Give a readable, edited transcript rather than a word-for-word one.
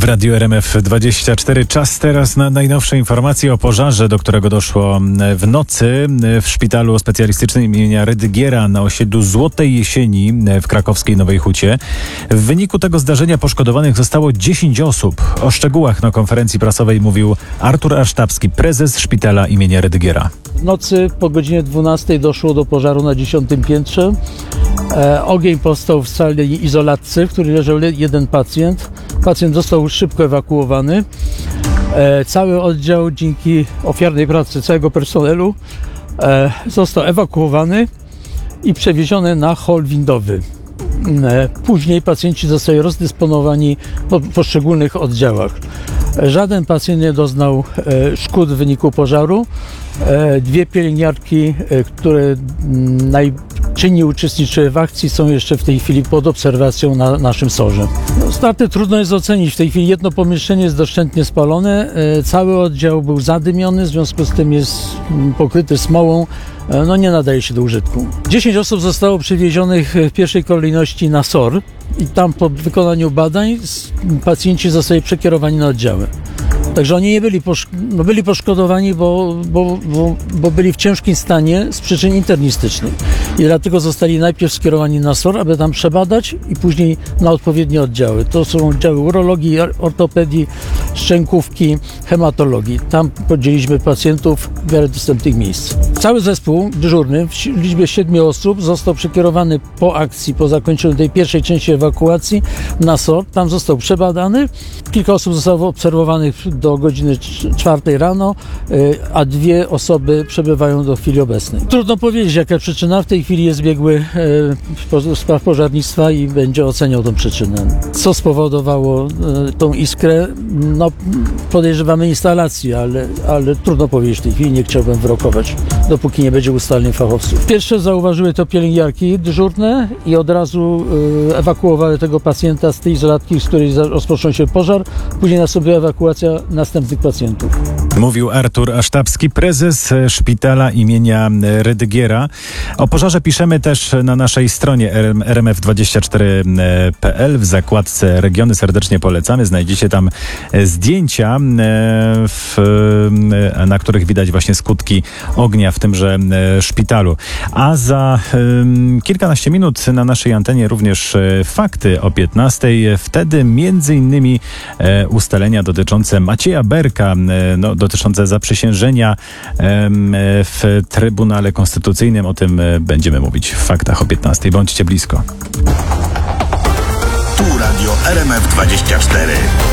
Radiu RMF24. Czas teraz na najnowsze informacje o pożarze, do którego doszło w nocy w szpitalu specjalistycznym imienia Rydygiera na osiedlu Złotej Jesieni w krakowskiej Nowej Hucie. W wyniku tego zdarzenia poszkodowanych zostało 10 osób. O szczegółach na konferencji prasowej mówił Artur Asztabski, prezes szpitala imienia Rydygiera. W nocy po godzinie 12 doszło do pożaru na 10. piętrze. Ogień powstał w sali izolatce, w której leżał jeden pacjent. Pacjent został szybko ewakuowany. Cały oddział dzięki ofiarnej pracy całego personelu został ewakuowany i przewieziony na hol windowy. Później pacjenci zostali rozdysponowani po poszczególnych oddziałach. Żaden pacjent nie doznał szkód w wyniku pożaru. Dwie pielęgniarki, które najczynniej uczestniczyły w akcji, są jeszcze w tej chwili pod obserwacją na naszym SOR-ze. Straty trudno jest ocenić. W tej chwili jedno pomieszczenie jest doszczętnie spalone. Cały oddział był zadymiony, w związku z tym jest pokryty smołą. Nie nadaje się do użytku. 10 osób zostało przewiezionych w pierwszej kolejności na SOR i tam po wykonaniu badań pacjenci zostali przekierowani na oddziały. Także oni nie byli poszkodowani, bo byli w ciężkim stanie z przyczyn internistycznych. I dlatego zostali najpierw skierowani na SOR, aby tam przebadać i później na odpowiednie oddziały. To są oddziały urologii, ortopedii, szczękówki, hematologii. Tam podzieliliśmy pacjentów w miarę dostępnych miejsc. Cały zespół dyżurny w liczbie 7 osób został przekierowany po akcji, po zakończeniu tej pierwszej części ewakuacji na SOR. Tam został przebadany. Kilka osób zostało obserwowanych do godziny 4 rano, a 2 osoby przebywają do chwili obecnej. Trudno powiedzieć, jaka przyczyna. W tej chwili jest biegły spraw pożarnictwa i będzie oceniał tę przyczynę. Co spowodowało tą iskrę? Podejrzewamy instalację, ale trudno powiedzieć w tej chwili, nie chciałbym wyrokować, dopóki nie będzie ustaleń fachowców. Pierwsze zauważyły to pielęgniarki dyżurne i od razu ewakuowały tego pacjenta z tej izolatki, z której rozpoczął się pożar. Później nastąpiła ewakuacja następnych pacjentów. Mówił Artur Asztabski, prezes szpitala imienia Rydygiera. O pożarze piszemy też na naszej stronie rmf24.pl w zakładce Regiony. Serdecznie polecamy. Znajdziecie tam zdjęcia, na których widać właśnie skutki ognia w tymże szpitalu. A za kilkanaście minut na naszej antenie również fakty o 15. Wtedy między innymi ustalenia dotyczące Macieja Berka, dotyczące zaprzysiężenia w Trybunale Konstytucyjnym. O tym będziemy mówić w faktach o 15. Bądźcie blisko. Tu Radio RMF24.